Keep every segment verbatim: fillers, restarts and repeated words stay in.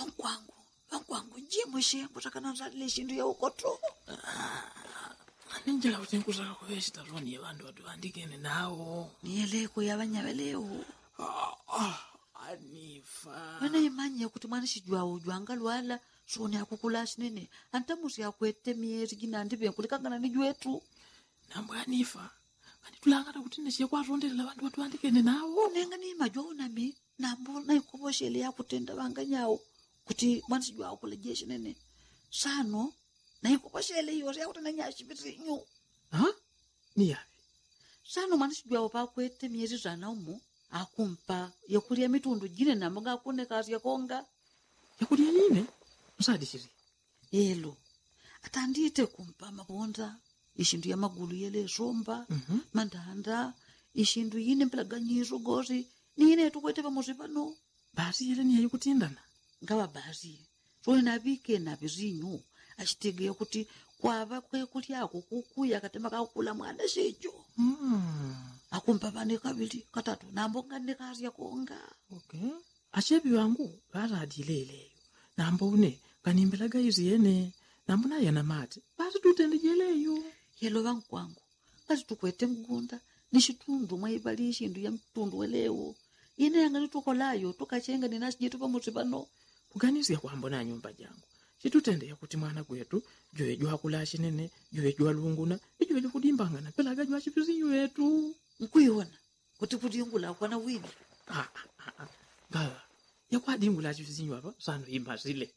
Wankwangu, wankwangu njimwe shengu takana nzalile shindu ya ukoto. Ninjala kuti nkutaka kuyeshita roni yabantu batwandikene nawo. Niyeleko yabanyabeleo. Ah, ah, Anifa. Wana imanya kuti mwana shijua ujwanga lwala shoni akukula shinene. Antamusi ya kuete miezi gina ndibe kulikangana nijuetu. Nambu Anifa. Kani tulangata kuti neshe kwa rondela bantu batwandikene nawo. Nenga ni majwa unami. Nambu na ikuboshele ya kutenda wanga nyao. Kuti mwana shijua ukula shinene. Sano. Na ikuboshele yore ya kutenda nyashi bitinyu. Ha? Ni yapi? Sano mwana shijua upa kuete miezi zana umu. Akumpa yakulia mitundu jine na mga akune kazi ya konga. Yakulia nini? Msadi shiri. Elo. Atandite kumpa mabonda. Ishindu ya magulu yele somba. Mm -hmm. Mandanda. Ishindu yine mpela ganyizo gozi. Ni yine tukwete pa mozipano. Basi yele ni ya yukutindana. Ngawa basi. So inabike na bizinyu. Ashitege ya kuti kwa hava kwe kuti yako kukuya katema kakula mwana shejo. Hmm. Akumpa vane kabili katatu. Nambonga ne kazi ya konga. Okay. Ashebi wangu gara adileleyo. Nambone kanimbelaga izi yene. Nambona yana mati. Basi tutende jeleyo. Yelo wangu kwangu. Kazi tukwete mgunda. Nishitundu maibali ishindu ya mtundu welewo. Ine yanga nitukolayo. Tukachenga ni nasi jetu pa mutibano. Kuganizi ya kuambona nyumba jangu. Chitutende ya kuti mwana kwetu. Joe jua kula shinene. Joe jua lunguna. Joe jua kudimbanga na pelaga jua chipizi yetu. Mkuiona. Kuti kudingula kwa na wini. Ah, ah, ah. Gawa. Ya kwa dingula chipizi hapa. Sano hima zile.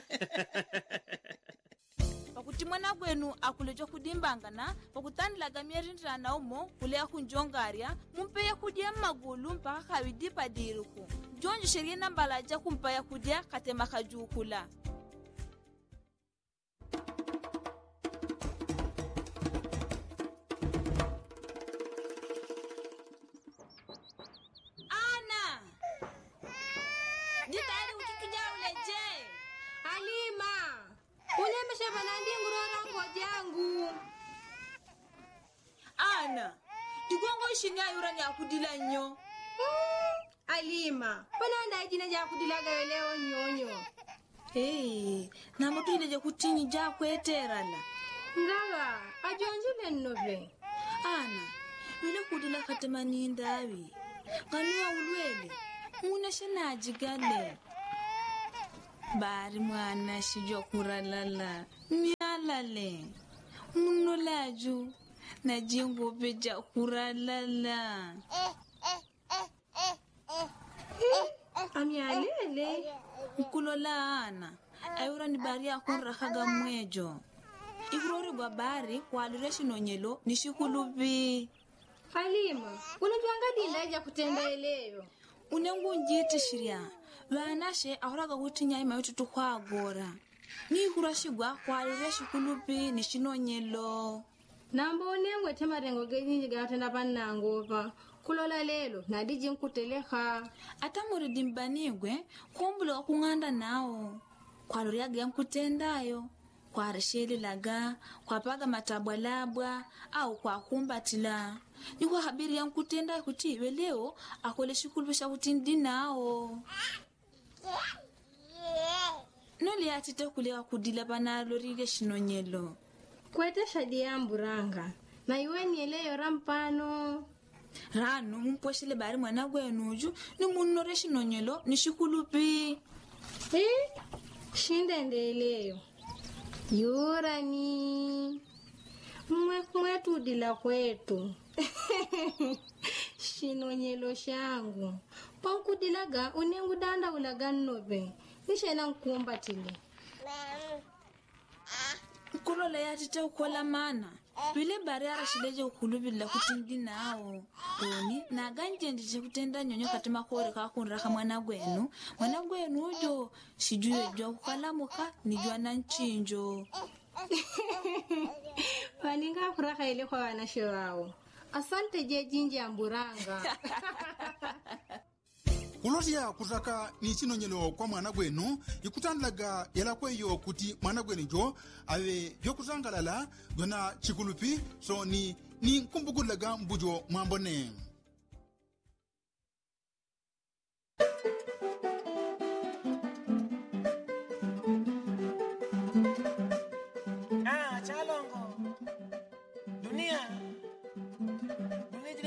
Pakuti mwana gwenu akulejo kudimbangana pakutanilaga mierinda na umo kulea kunjongaria mumpeya kudia magulu mpaka kawidipa diruku jonjo sheria nambalaja kumpaya kudia katema kajukula. Ana jitayari uchukuja uleje Halima unyemesha banandi ngurora ngojangu. Ana digongo ishinya yura ni akudila nyo. Mm, Halima bananda jina ja kudilaga leo nyonyo. Hey, na mutu ile kutinyi ja kweterana. Ngawa ajonjile nnobe. Ana ile kudila katemani ndawi. Kanua ulwele muna shana jigale. Bari mwana shijo kuralala mialale munolaju na jingo beja kuralala Amialele mkulola ana ayura ni bari akunra kaga mwejo ikurori gwa bari kwa lireshi nonyelo nishikulubi. Halima unajuanga dinda ja kutenda eleyo Unengu njiti shiria Lwanashe ahoraga kutinya ima yote tukwagora. Ni kurashigwa kwa lireshi kulupi ni shinonyelo. Nambo unengwe temarengo gejinji gatenda panangova. Kulola lelo na diji nkuteleha. Ata muridimbanigwe kumbula kunganda nao. Kwa loriaga ya mkutendayo. Kwa resheli laga, kwa paga matabwa labwa, au kwa kumbatila. Ni kwa habiri ya mkutenda kutiwe leo, akole shukulupisha kutindi nao. Noli atite kulewa kudila panalo rige shinonyelo. Kwete shadi ya mburanga. Na iwe nieleyo rampano. Rano mumposhele bari mwana gwenuju ni munore shinonyelo ni shikulupi. Eh? Shinde ndeleyo. Yurani. Mwe kwetu dila kwetu. Shinonyelo shangu. Panku dilaga unengu danda ulaga nobe. Nishena nkumbatile. Kulola yatite ukola mana. Wile bari arashileje ukulubila kutindi nao. Oni na ganje ndije kutenda nyonyo katima kore kakunraka mwana gwenu. Mwana gwenu ujo shijue jwa kukalamuka nijua na nchinjo. Paninga kuraka ile kwa wanashe wao. Asante je jinji amburanga. Ulotia kutaka ni chinonyelo kwa mwana gwenu ikutanlaga yala kweyo kuti mwana gwenu jo awe vyokuzangalala gona chikulupi so ni ni kumbukulaga mbujo mwambone.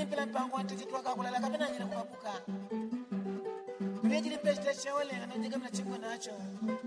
pela mpango wa titi twaka kulala kapena nyina kumapuka. Kulia jili pesa cha wale anajega mna chingwa nacho.